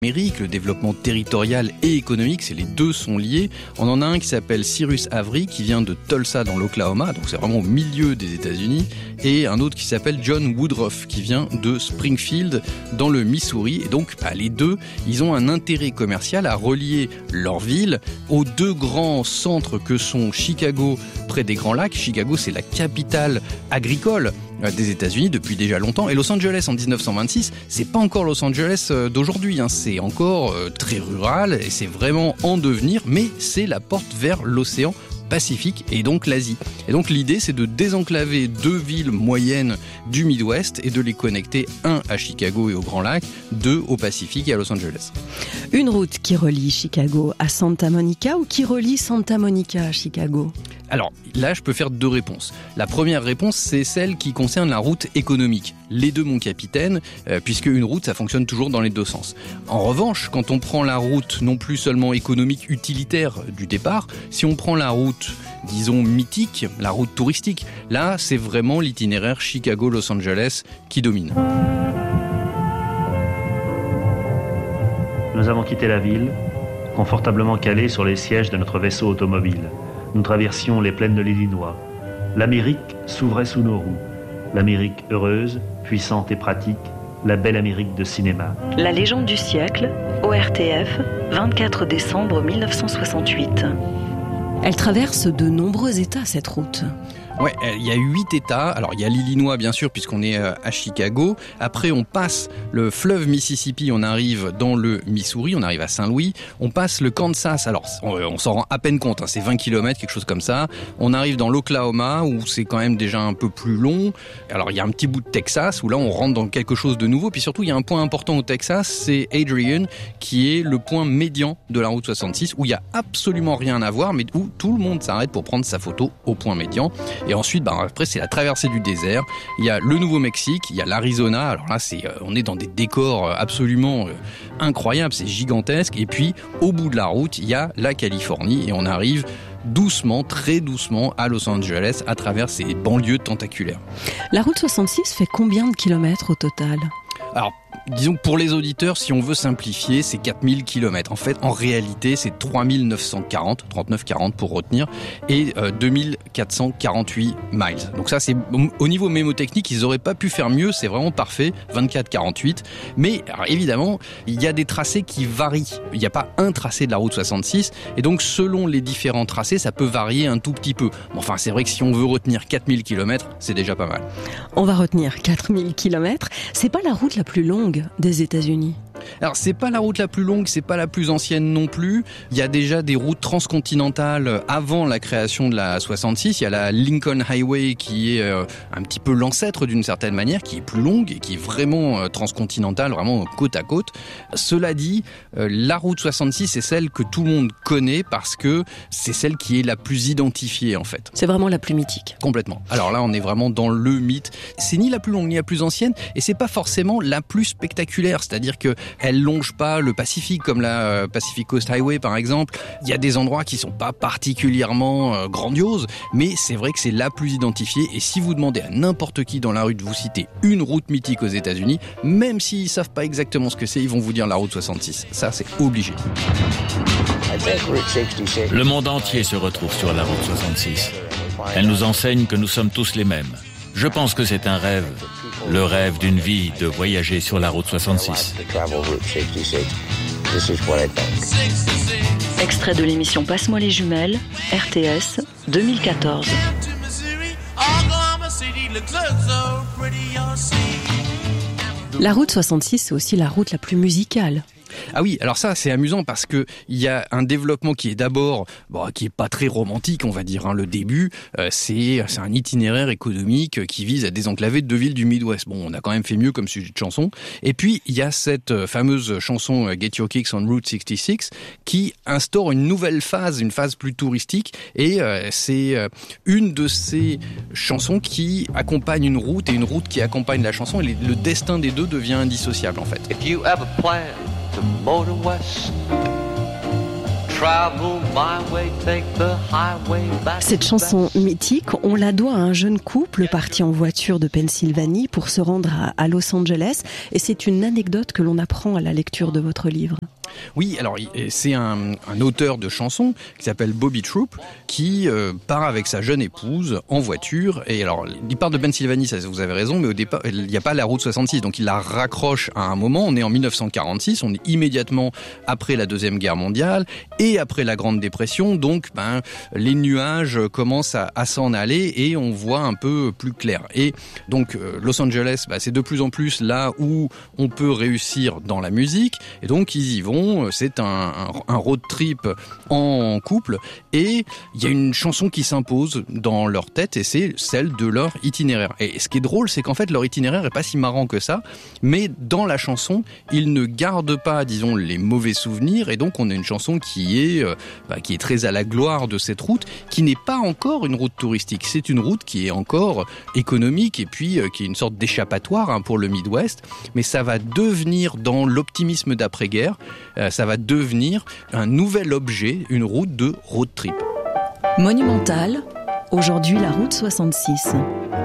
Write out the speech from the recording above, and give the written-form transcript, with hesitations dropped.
Amérique, le développement territorial et économique, les deux sont liés. On en a un qui s'appelle Cyrus Avery, qui vient de Tulsa dans l'Oklahoma, donc c'est vraiment au milieu des États-Unis, et un autre qui s'appelle John Woodruff, qui vient de Springfield dans le Missouri. Et donc les deux, ils ont un intérêt commercial à relier leur ville aux deux grands centres que sont Chicago, près des Grands Lacs. Chicago, c'est la capitale agricole des États-Unis depuis déjà longtemps, et Los Angeles en 1926, c'est pas encore Los Angeles d'aujourd'hui, c'est encore très rural et c'est vraiment en devenir, mais c'est la porte vers l'océan Pacifique et donc l'Asie. Et donc l'idée, c'est de désenclaver deux villes moyennes du Midwest et de les connecter, un à Chicago et aux Grands Lacs, deux au Pacifique et à Los Angeles. Une route qui relie Chicago à Santa Monica ou qui relie Santa Monica à Chicago ? Alors là, je peux faire deux réponses. La première réponse, c'est celle qui concerne la route économique. Les deux, mon capitaine, puisque une route, ça fonctionne toujours dans les deux sens. En revanche, quand on prend la route non plus seulement économique, utilitaire du départ, si on prend la route, disons, mythique, la route touristique, là, c'est vraiment l'itinéraire Chicago-Los Angeles qui domine. Nous avons quitté la ville, confortablement calés sur les sièges de notre vaisseau automobile. Nous traversions les plaines de l'Illinois. L'Amérique s'ouvrait sous nos roues. L'Amérique heureuse, puissante et pratique, la belle Amérique de cinéma. La légende du siècle, ORTF, 24 décembre 1968. Elle traverse de nombreux États, cette route. Ouais, il y a 8 États. Alors, il y a l'Illinois, bien sûr, puisqu'on est à Chicago. Après, on passe le fleuve Mississippi, on arrive dans le Missouri, on arrive à Saint-Louis. On passe le Kansas. Alors, on s'en rend à peine compte, c'est 20 km, quelque chose comme ça. On arrive dans l'Oklahoma, où c'est quand même déjà un peu plus long. Alors, il y a un petit bout de Texas, où là, on rentre dans quelque chose de nouveau. Puis surtout, il y a un point important au Texas, c'est Adrian, qui est le point médian de la route 66, où il y a absolument rien à voir, mais où tout le monde s'arrête pour prendre sa photo au point médian. Et ensuite, après, c'est la traversée du désert. Il y a le Nouveau-Mexique, il y a l'Arizona. Alors là, on est dans des décors absolument incroyables, c'est gigantesque. Et puis, au bout de la route, il y a la Californie et on arrive doucement, très doucement à Los Angeles à travers ces banlieues tentaculaires. La route 66 fait combien de kilomètres au total ? Alors, disons que pour les auditeurs, si on veut simplifier, c'est 4000 km. En fait, en réalité, c'est 3940, 3940 pour retenir, et 2448 miles. Donc ça, c'est au niveau mémotechnique, ils auraient pas pu faire mieux, c'est vraiment parfait, 2448. Mais alors, évidemment, il y a des tracés qui varient. Il n'y a pas un tracé de la route 66, et donc selon les différents tracés, ça peut varier un tout petit peu. Mais enfin, c'est vrai que si on veut retenir 4000 km, c'est déjà pas mal. On va retenir 4000 km. C'est pas la route la plus longue des États-Unis. Alors, c'est pas la route la plus longue, c'est pas la plus ancienne non plus. Il y a déjà des routes transcontinentales avant la création de la 66. Il y a la Lincoln Highway qui est un petit peu l'ancêtre d'une certaine manière, qui est plus longue et qui est vraiment transcontinentale, vraiment côte à côte. Cela dit, la route 66, c'est celle que tout le monde connaît parce que c'est celle qui est la plus identifiée, en fait. C'est vraiment la plus mythique. Complètement. Alors là, on est vraiment dans le mythe. C'est ni la plus longue ni la plus ancienne et c'est pas forcément la plus spectaculaire. C'est-à-dire que elle longe pas le Pacifique comme la Pacific Coast Highway par exemple. Il y a des endroits qui sont pas particulièrement grandioses, mais c'est vrai que c'est la plus identifiée. Et si vous demandez à n'importe qui dans la rue de vous citer une route mythique aux États-Unis, même s'ils savent pas exactement ce que c'est, ils vont vous dire la route 66. Ça, c'est obligé. Le monde entier se retrouve sur la route 66. Elle nous enseigne que nous sommes tous les mêmes. Je pense que c'est un rêve. Le rêve d'une vie de voyager sur la route 66. Extrait de l'émission Passe-moi les jumelles, RTS, 2014. La route 66, c'est aussi la route la plus musicale. Ah oui, alors ça c'est amusant parce que il y a un développement qui est d'abord, qui est pas très romantique, on va dire. Le début, c'est un itinéraire économique qui vise à désenclaver deux villes du Midwest. Bon, on a quand même fait mieux comme sujet de chanson. Et puis il y a cette fameuse chanson Get Your Kicks on Route 66 qui instaure une nouvelle phase, une phase plus touristique. Et c'est une de ces chansons qui accompagne une route et une route qui accompagne la chanson. Et le destin des deux devient indissociable en fait. If you ever plan to motor west Cette chanson mythique, on la doit à un jeune couple parti en voiture de Pennsylvanie pour se rendre à Los Angeles. Et c'est une anecdote que l'on apprend à la lecture de votre livre. Oui, alors c'est un auteur de chansons qui s'appelle Bobby Troup qui part avec sa jeune épouse en voiture. Et alors, il part de Pennsylvanie, ça vous avez raison, mais au départ, il n'y a pas la route 66, donc il la raccroche à un moment. On est en 1946, on est immédiatement après la Deuxième Guerre mondiale et après la Grande Dépression, donc les nuages commencent à s'en aller et on voit un peu plus clair. Et donc Los Angeles, c'est de plus en plus là où on peut réussir dans la musique, et donc ils y vont. C'est un road trip en couple, et il y a une chanson qui s'impose dans leur tête, et c'est celle de leur itinéraire. Et ce qui est drôle, c'est qu'en fait leur itinéraire est pas si marrant que ça, mais dans la chanson, ils ne gardent pas, disons, les mauvais souvenirs, et donc on a une chanson qui est très à la gloire de cette route, qui n'est pas encore une route touristique. C'est une route qui est encore économique, et puis qui est une sorte d'échappatoire pour le Midwest, mais ça va devenir, dans l'optimisme d'après-guerre, ça va devenir un nouvel objet, une route de road trip. Monumental, aujourd'hui la route 66.